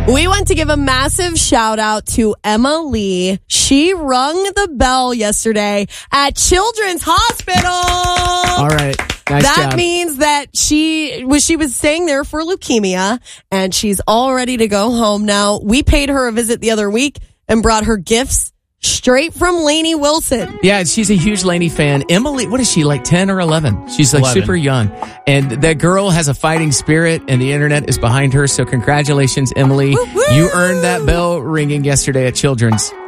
We want to give a massive shout out to Emma Lee. She rung the bell yesterday at Children's Hospital. All right. Nice That job. means that she was staying there for leukemia, and she's all ready to go home now. We paid her a visit the other week and brought her gifts straight from Lainey Wilson. Yeah, she's a huge Lainey fan. Emily, what is she, like 10 or 11? She's like 11. super young. And that girl has a fighting spirit, and the internet is behind her. So congratulations, Emily. Woo-woo! You earned that bell ringing yesterday at Children's.